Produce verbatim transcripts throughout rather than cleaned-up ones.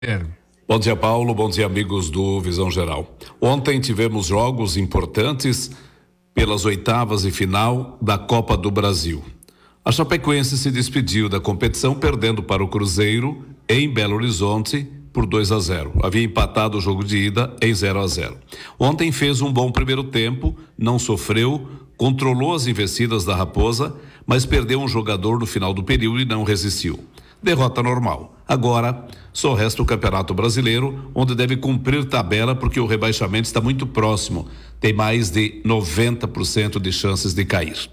Bom dia, Paulo. Bom dia, amigos do Visão Geral. Ontem tivemos jogos importantes pelas oitavas e final da Copa do Brasil. A Chapecoense se despediu da competição perdendo para o Cruzeiro em Belo Horizonte por dois a zero. Havia empatado o jogo de ida em zero a zero. Ontem fez um bom primeiro tempo, não sofreu, controlou as investidas da Raposa, mas perdeu um jogador no final do período e não resistiu. Derrota normal. Agora, só resta o Campeonato Brasileiro, onde deve cumprir tabela porque o rebaixamento está muito próximo. Tem mais de noventa por cento de chances de cair.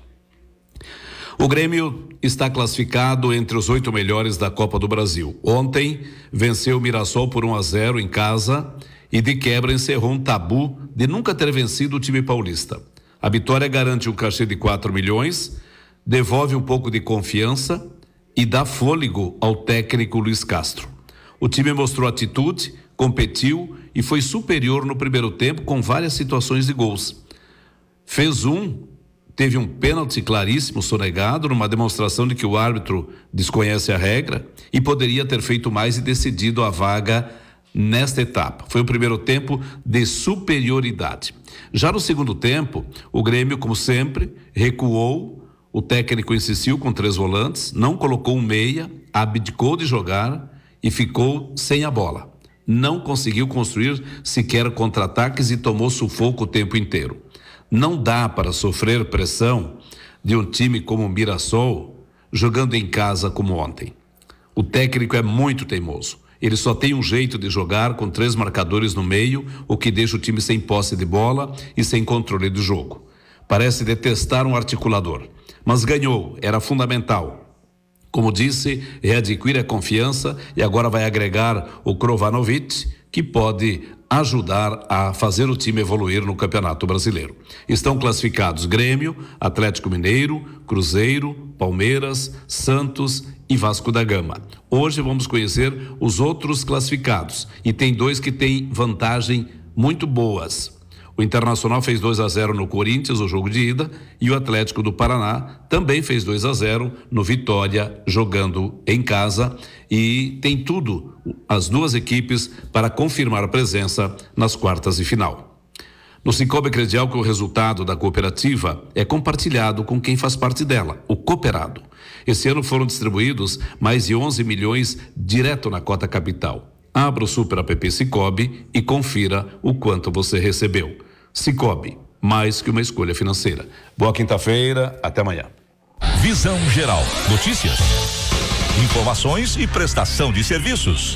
O Grêmio está classificado entre os oito melhores da Copa do Brasil. Ontem, venceu o Mirassol por um a zero em casa e de quebra encerrou um tabu de nunca ter vencido o time paulista. A vitória garante um cachê de quatro milhões, devolve um pouco de confiança e dá fôlego ao técnico Luiz Castro. O time mostrou atitude, competiu e foi superior no primeiro tempo com várias situações de gols. Fez um, teve um pênalti claríssimo sonegado numa demonstração de que o árbitro desconhece a regra e poderia ter feito mais e decidido a vaga nesta etapa. Foi um primeiro tempo de superioridade. Já no segundo tempo, o Grêmio, como sempre, recuou. O técnico insistiu com três volantes, não colocou um meia, abdicou de jogar e ficou sem a bola. Não conseguiu construir sequer contra-ataques e tomou sufoco o tempo inteiro. Não dá para sofrer pressão de um time como o Mirassol jogando em casa como ontem. O técnico é muito teimoso. Ele só tem um jeito de jogar com três marcadores no meio, o que deixa o time sem posse de bola e sem controle do jogo. Parece detestar um articulador. Mas ganhou, era fundamental. Como disse, readquire a confiança e agora vai agregar o Krovanovic, que pode ajudar a fazer o time evoluir no Campeonato Brasileiro. Estão classificados Grêmio, Atlético Mineiro, Cruzeiro, Palmeiras, Santos e Vasco da Gama. Hoje vamos conhecer os outros classificados e tem dois que têm vantagem muito boas. O Internacional fez dois a zero no Corinthians, o jogo de ida, e o Atlético do Paraná também fez dois a zero no Vitória, jogando em casa, e tem tudo, as duas equipes, para confirmar a presença nas quartas de final. No Cicobi Credial, que o resultado da cooperativa é compartilhado com quem faz parte dela, o cooperado. Esse ano foram distribuídos mais de onze milhões direto na cota capital. Abra o Super App Cicobi e confira o quanto você recebeu. Cicobi, mais que uma escolha financeira. Boa quinta-feira, até amanhã. Visão Geral. Notícias, informações e prestação de serviços.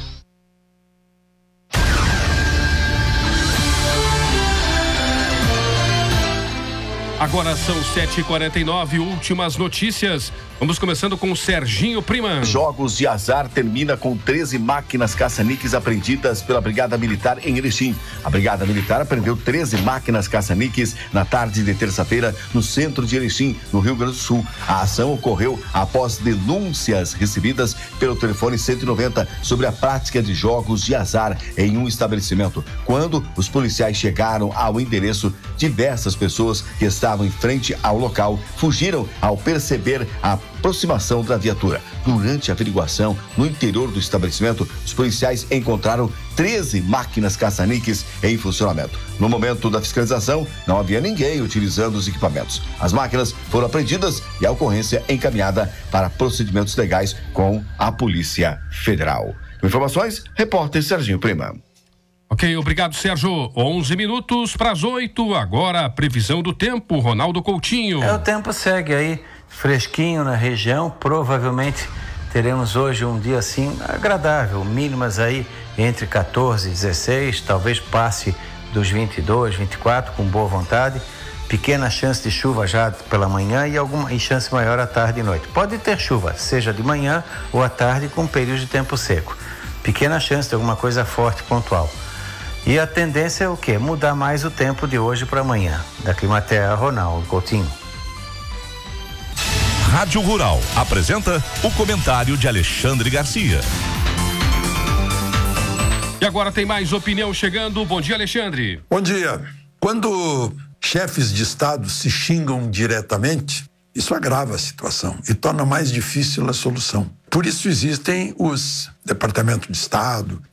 Agora são sete e quarenta e nove, últimas notícias. Vamos começando com o Serginho Prima. Jogos de azar termina com treze máquinas caça-níqueis apreendidas pela Brigada Militar em Erechim. A Brigada Militar apreendeu treze máquinas caça-níqueis na tarde de terça-feira no centro de Erechim, no Rio Grande do Sul. A ação ocorreu após denúncias recebidas pelo telefone cento e noventa sobre a prática de jogos de azar em um estabelecimento. Quando os policiais chegaram ao endereço, diversas pessoas que estavam em frente ao local fugiram ao perceber a aproximação da viatura. Durante a averiguação no interior do estabelecimento, os policiais encontraram treze máquinas caça-níqueis em funcionamento. No momento da fiscalização, não havia ninguém utilizando os equipamentos. As máquinas foram apreendidas e a ocorrência encaminhada para procedimentos legais com a Polícia Federal. Com informações, repórter Serginho Prima. Ok, obrigado, Sérgio. onze minutos para as oito. Agora a previsão do tempo, Ronaldo Coutinho. É, o tempo segue aí fresquinho na região. Provavelmente teremos hoje um dia assim agradável. Mínimas aí entre quatorze e dezesseis, talvez passe dos vinte e dois, vinte e quatro com boa vontade. Pequena chance de chuva já pela manhã e alguma e chance maior à tarde e noite. Pode ter chuva, seja de manhã ou à tarde com período de tempo seco. Pequena chance de alguma coisa forte pontual. E a tendência é o quê? Mudar mais o tempo de hoje para amanhã. Da Climaterra, Ronaldo Coutinho. Rádio Rural apresenta o comentário de Alexandre Garcia. E agora tem mais opinião chegando. Bom dia, Alexandre. Bom dia. Quando chefes de Estado se xingam diretamente, isso agrava a situação e torna mais difícil a solução. Por isso existem os Departamento de Estado,